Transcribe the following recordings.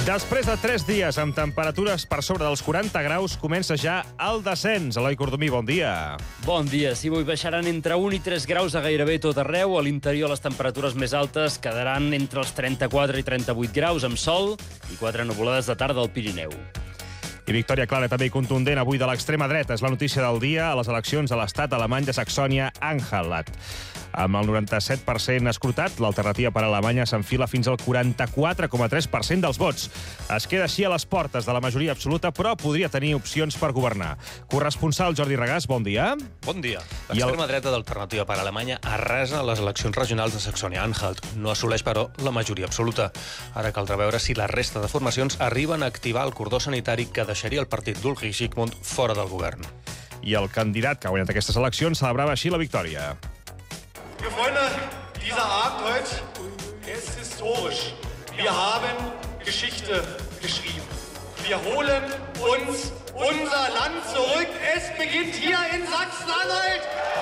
Després de 3 dies amb temperatures per sobre dels 40 graus, comença ja el descens. Eloi Cordomí, bon dia. Bon dia. Sí, avui baixaran entre 1 i 3 graus a gairebé tot arreu. A l'interior les temperatures més altes quedaran entre els 34 i 38 graus, amb sol i 4 nuvolades de tarda al Pirineu. I victòria clara també i contundent avui de l'extrema dreta. És la notícia del dia a les eleccions a l'estat alemany de Saxònia-Anhalt. Amb el 97% escrutat, l'alternativa per a Alemanya s'enfila fins al 44,3% dels vots. Es queda així a les portes de la majoria absoluta, però podria tenir opcions per governar. Corresponsal Jordi Regàs, bon dia. Bon dia. L'extrema dreta d'Alternativa per a Alemanya arrasa les eleccions regionals de Saxònia-Anhalt. No assoleix, però, la majoria absoluta. Ara caldrà veure si la resta de formacions arriben a activar el cordó sanitari que deixaria el partit d'Ulrich Sigmund fora del govern. I el candidat que ha guanyat aquestes eleccions celebrava així la victòria. Liebe Freunde, dieser Abend heute ist historisch. Wir haben Geschichte geschrieben. Wir holen uns unser Land zurück. Es beginnt hier in Sachsen-Anhalt.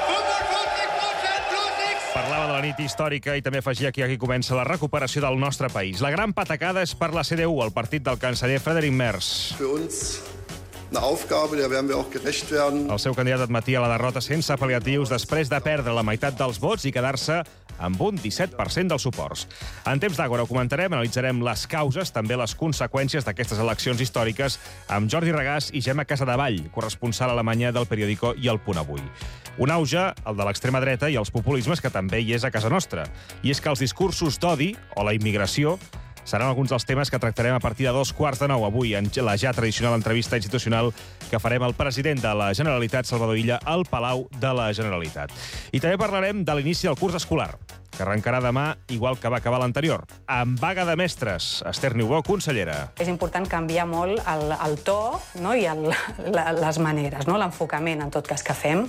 45% plus X. Parlava de la nit històrica i també afegia que aquí comença la recuperació del nostre país. La gran patacada és per la CDU, el partit del canceller Friedrich Merz. Für uns eine Aufgabe, der werden wir auch gerecht werden. El seu candidat admetia la derrota sense pal·liatius després de perdre la meitat dels vots i quedar-se amb un 17% dels suports. En temps d'Àgora ho comentarem, analitzarem les causes, també les conseqüències d'aquestes eleccions històriques amb Jordi Regàs i Gemma Casadevall, corresponsal a Alemanya del Periódico i El Punt Avui. Un auge, el de l'extrema dreta i els populismes, que també hi és a casa nostra. I és que els discursos d'odi o la immigració seran alguns dels temes que tractarem a partir de 8:45 avui en la ja tradicional entrevista institucional que farem al president de la Generalitat, Salvador Illa, al Palau de la Generalitat. I també parlarem de l'inici del curs escolar, que arrencarà demà, igual que va acabar l'anterior, amb vaga de mestres. Esther Niubó, consellera. És important canviar molt el to, no? I les maneres, no? L'enfocament, en tot cas, que fem.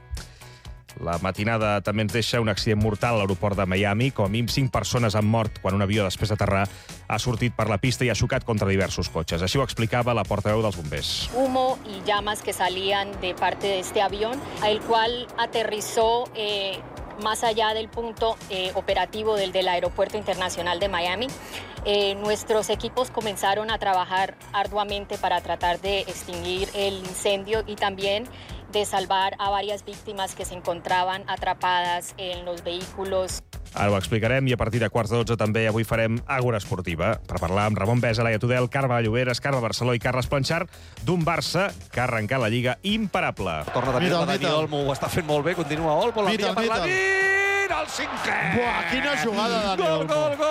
La matinada també ens deixa un accident mortal a l'aeroport de Miami. Com a mínim 5 persones han mort quan un avió, després d'aterrar, ha sortit per la pista i ha xocat contra diversos cotxes. Així ho explicava la portaveu dels bombers. Humo y llamas que salían de parte de este avión, el cual aterrizó más allá del punto operativo del Aeropuerto Internacional de Miami. Nuestros equipos comenzaron a trabajar arduamente para tratar de extinguir el incendio y también de salvar a varias víctimas que se encontraban atrapadas en los vehículos. Ara ho explicarem i a partir de 11:15 també avui farem Àgora Esportiva per parlar amb Ramon Besa, Laia Tudel, Carme Lloberes, Carme Barceló i Carles Planchar d'un Barça que ha arrencat la Lliga imparable. Torna de Mirta, Dani Olmo, ho està fent molt bé, continua Olmo, l'envia per la nit, el 5è! Buah, quina jugada de Dani Olmo!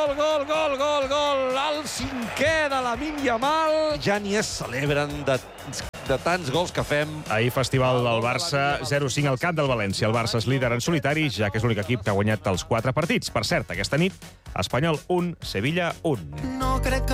Gol, el 5è de Lamine Yamal. Ja ni es celebren de tants gols que fem. Ahir festival del Barça, 0-5 al camp del València. El Barça és líder en solitari, ja que és l'únic equip que ha guanyat els 4 partits. Per cert, aquesta nit, Espanyol 1, Sevilla 1. No crec que